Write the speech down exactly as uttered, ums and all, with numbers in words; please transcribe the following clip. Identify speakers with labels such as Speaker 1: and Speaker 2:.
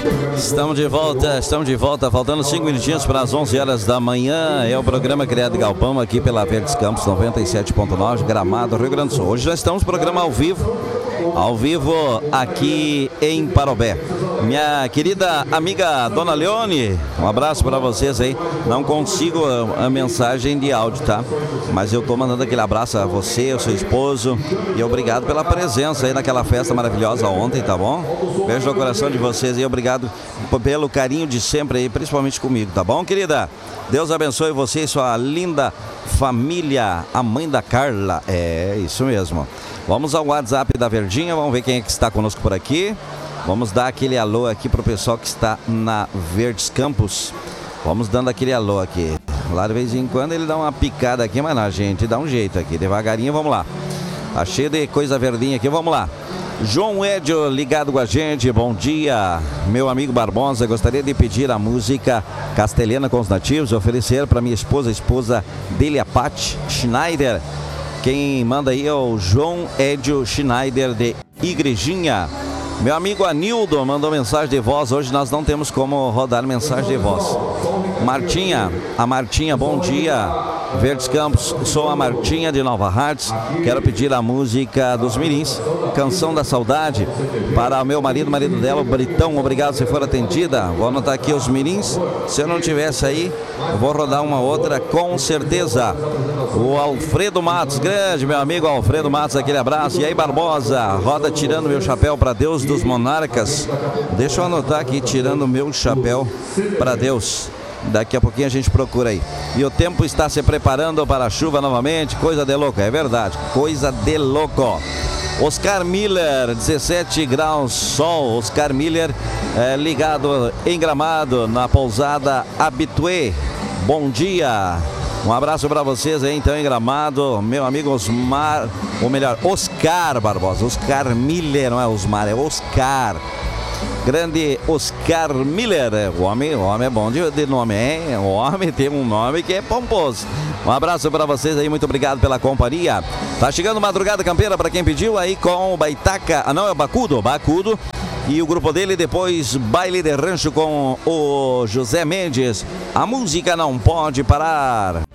Speaker 1: Estamos de volta, estamos de volta, faltando cinco minutinhos para as onze horas da manhã. É o programa Criado em Galpão aqui pela Verdes Campos noventa e sete ponto nove, Gramado, Rio Grande do Sul. Hoje nós estamos no programa ao vivo, ao vivo aqui em Parobé. Minha querida amiga Dona Leone, um abraço para vocês aí. Não consigo a, a mensagem de áudio, tá? Mas eu tô mandando aquele abraço a você, ao seu esposo, e obrigado pela presença aí naquela festa maravilhosa ontem, tá bom? Beijo no coração de vocês e obrigado pelo carinho de sempre aí, principalmente comigo, tá bom, querida? Deus abençoe você e sua linda família, a mãe da Carla. É, isso mesmo. Vamos ao WhatsApp da Verdinha, vamos ver quem é que está conosco por aqui. Vamos dar aquele alô aqui pro pessoal que está na Verdes Campos. Vamos dando aquele alô aqui. Lá de vez em quando ele dá uma picada aqui, mas não, a gente dá um jeito aqui. Devagarinho, vamos lá. Tá cheio de coisa verdinha aqui, vamos lá. João Edio ligado com a gente, bom dia. Meu amigo Barbosa, gostaria de pedir a música Castelhana com os Nativos, oferecer para minha esposa, a esposa dele, a Pat Schneider. Quem manda aí é o João Edio Schneider de Igrejinha. Meu amigo Anildo mandou mensagem de voz. Hoje nós não temos como rodar mensagem de voz. Martinha, a Martinha, bom dia. Verdes Campos, sou a Martinha de Nova Hartz. Quero pedir a música dos Mirins, Canção da Saudade, para o meu marido, marido dela, o Britão. Obrigado se for atendida. Vou anotar aqui os Mirins. Se eu não tivesse aí, eu vou rodar uma outra com certeza. O Alfredo Matos, grande meu amigo Alfredo Matos, aquele abraço. E aí, Barbosa, roda Tirando Meu Chapéu para Deus dos Monarcas. Deixa eu anotar aqui, Tirando Meu Chapéu para Deus. Daqui a pouquinho a gente procura aí. E o tempo está se preparando para a chuva novamente. Coisa de louco, é verdade. Coisa de louco. Oscar Miller, dezessete graus, sol. Oscar Miller é, ligado em Gramado, na pousada Habitué. Bom dia. Um abraço para vocês aí então em Gramado. Meu amigo Osmar, ou melhor, Oscar Barbosa. Oscar Miller, não é Osmar, é Oscar. Grande Oscar Miller, o homem, o homem é bom de, de nome, hein? O homem tem um nome que é pomposo. Um abraço para vocês aí, muito obrigado pela companhia. Tá chegando Madrugada Campeira para quem pediu aí com o Baitaca, ah não, é o Bacudo, Bacudo. E o grupo dele, depois Baile de Rancho com o José Mendes. A música não pode parar.